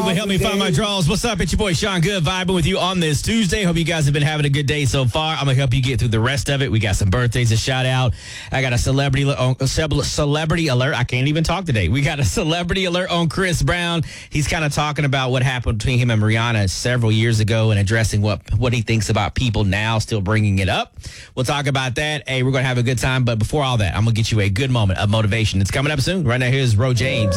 with Help Me Find My Draws. What's up? It's your boy Sean Good vibing with you on this Tuesday. Hope you guys have been having a good day so far. I'm going to help you get through the rest of it. We got some birthdays to shout out. I got a celebrity alert. I can't even talk today. We got a celebrity alert on Chris Brown. He's kind of talking about what happened between him and Rihanna several years ago and addressing what he thinks about people now still bringing it up. We'll talk about that. Hey, we're going to have a good time. But before all that, I'm going to get you a good moment of motivation. It's coming up soon. Right now, here's Ro James.